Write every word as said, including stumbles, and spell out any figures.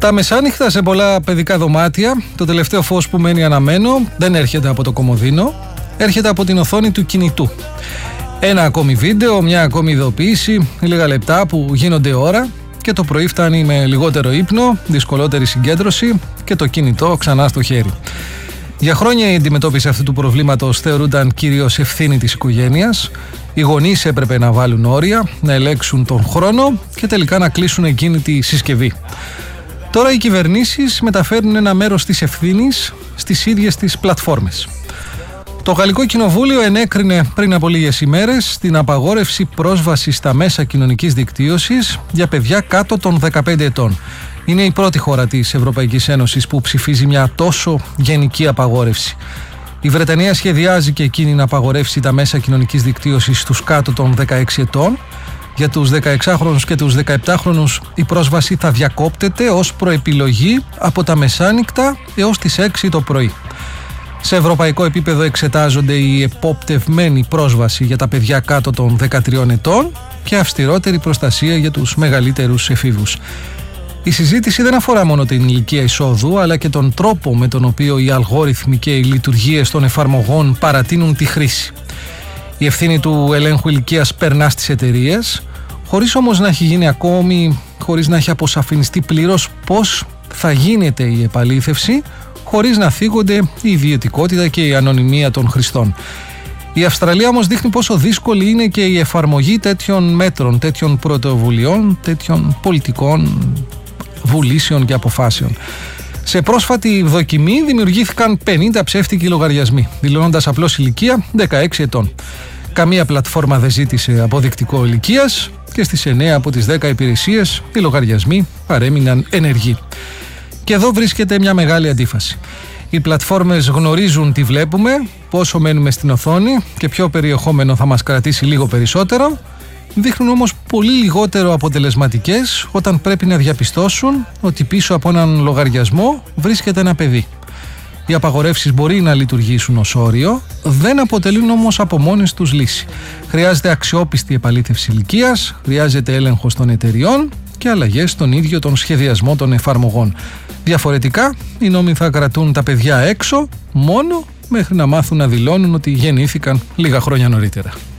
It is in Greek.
Τα μεσάνυχτα σε πολλά παιδικά δωμάτια, το τελευταίο φως που μένει αναμένο δεν έρχεται από το κομοδίνο, έρχεται από την οθόνη του κινητού. Ένα ακόμη βίντεο, μια ακόμη ειδοποίηση, λίγα λεπτά που γίνονται ώρα και το πρωί φτάνει με λιγότερο ύπνο, δυσκολότερη συγκέντρωση και το κινητό ξανά στο χέρι. Για χρόνια η αντιμετώπιση αυτού του προβλήματος θεωρούνταν κυρίως ευθύνη της οικογένειας. Οι γονείς έπρεπε να βάλουν όρια, να ελέγξουν τον χρόνο και τελικά να κλείσουν εκείνη τη συσκευή. Τώρα οι κυβερνήσεις μεταφέρουν ένα μέρος της ευθύνης στις ίδιες τις πλατφόρμες. Το Γαλλικό Κοινοβούλιο ενέκρινε πριν από λίγες ημέρες την απαγόρευση πρόσβασης στα μέσα κοινωνικής δικτύωσης για παιδιά κάτω των δεκαπέντε ετών. Είναι η πρώτη χώρα της Ευρωπαϊκής Ένωσης που ψηφίζει μια τόσο γενική απαγόρευση. Η Βρετανία σχεδιάζει και εκείνη να απαγορεύσει τα μέσα κοινωνικής δικτύωσης στους κάτω των δεκαέξι ετών. Για τους δεκαεξάχρονους και τους δεκαεπτάχρονους η πρόσβαση θα διακόπτεται ως προεπιλογή από τα μεσάνυχτα έως τις έξι το πρωί. Σε ευρωπαϊκό επίπεδο εξετάζονται η εποπτευμένη πρόσβαση για τα παιδιά κάτω των δεκατριών ετών και αυστηρότερη προστασία για τους μεγαλύτερους εφήβους. Η συζήτηση δεν αφορά μόνο την ηλικία εισόδου, αλλά και τον τρόπο με τον οποίο οι αλγόριθμοι και οι λειτουργίες των εφαρμογών παρατείνουν τη χρήση. Η ευθύνη του ελέγχου ηλικίας περνά στις εταιρείες, χωρίς όμως να έχει γίνει ακόμη, χωρίς να έχει αποσαφινιστεί πλήρως πώς θα γίνεται η επαλήθευση, χωρίς να θίγονται η ιδιωτικότητα και η ανωνυμία των χρηστών. Η Αυστραλία όμως δείχνει πόσο δύσκολη είναι και η εφαρμογή τέτοιων μέτρων, τέτοιων πρωτοβουλειών, τέτοιων πολιτικών βουλήσεων και αποφάσεων. Σε πρόσφατη δοκιμή δημιουργήθηκαν πενήντα ψεύτικοι λογαριασμοί, δηλώνοντας απλώς ηλικία δεκαέξι ετών. Καμία πλατφόρμα δεν ζήτησε αποδεικτικό ηλικίας και στις εννέα από τις δέκα υπηρεσίες οι λογαριασμοί παρέμειναν ενεργοί. Και εδώ βρίσκεται μια μεγάλη αντίφαση. Οι πλατφόρμες γνωρίζουν τι βλέπουμε, πόσο μένουμε στην οθόνη και ποιο περιεχόμενο θα μας κρατήσει λίγο περισσότερο, δείχνουν όμως πολύ λιγότερο αποτελεσματικές όταν πρέπει να διαπιστώσουν ότι πίσω από έναν λογαριασμό βρίσκεται ένα παιδί. Οι απαγορεύσεις μπορεί να λειτουργήσουν ως όριο, δεν αποτελούν όμως από μόνες τους λύση. Χρειάζεται αξιόπιστη επαλήθευση ηλικίας, χρειάζεται έλεγχος των εταιριών και αλλαγές στον ίδιο τον σχεδιασμό των εφαρμογών. Διαφορετικά, οι νόμοι θα κρατούν τα παιδιά έξω μόνο μέχρι να μάθουν να δηλώνουν ότι γεννήθηκαν λίγα χρόνια νωρίτερα.